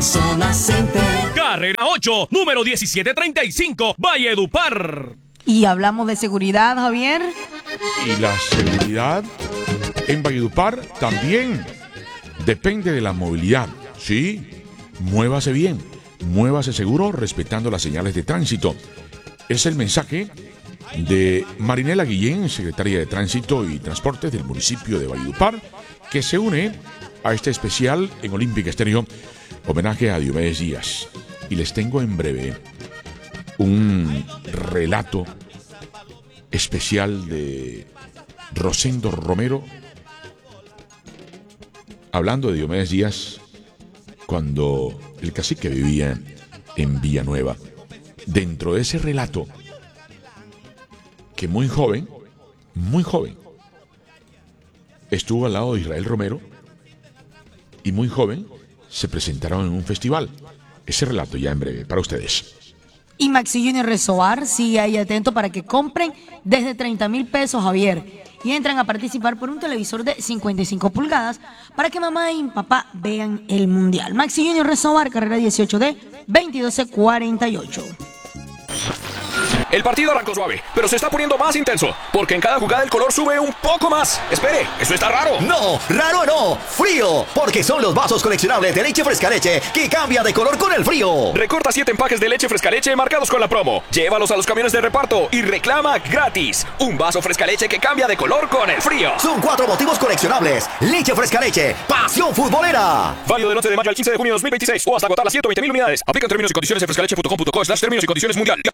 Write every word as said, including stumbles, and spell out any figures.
Zona Center. Carrera ocho, número diecisiete treinta y cinco, Valledupar. Y hablamos de seguridad, Javier. Y la seguridad en Valledupar también depende de la movilidad. Sí, muévase bien, muévase seguro, respetando las señales de tránsito. Es el mensaje de Marinela Guillén, secretaria de Tránsito y Transportes del municipio de Valledupar, que se une a este especial en Olímpica Estéreo, homenaje a Diomedes Díaz. Y les tengo en breve un relato especial de Rosendo Romero, hablando de Diomedes Díaz cuando el cacique vivía en Villanueva. Dentro de ese relato, que muy joven, muy joven, estuvo al lado de Israel Romero y muy joven se presentaron en un festival. Ese relato ya en breve para ustedes. Y Maxi Junior Resoar sigue ahí atento para que compren desde treinta mil pesos, Javier. Y entran a participar por un televisor de cincuenta y cinco pulgadas para que mamá y papá vean el mundial. Maxi Junior Resoar, carrera dieciocho D, veintidós C cuarenta y ocho. El partido arrancó suave, pero se está poniendo más intenso, porque en cada jugada el color sube un poco más. Espere, eso está raro. No, raro no, frío, porque son los vasos coleccionables de leche fresca leche que cambia de color con el frío. Recorta siete empaques de leche fresca leche marcados con la promo. Llévalos a los camiones de reparto y reclama gratis un vaso fresca leche que cambia de color con el frío. Son cuatro motivos coleccionables. Leche fresca leche, pasión futbolera. Válido del once de mayo al quince de junio de dos mil veintiséis o hasta agotar las ciento veinte mil unidades. Aplican términos y condiciones en frescaleche punto com punto co slash términos y condiciones mundial.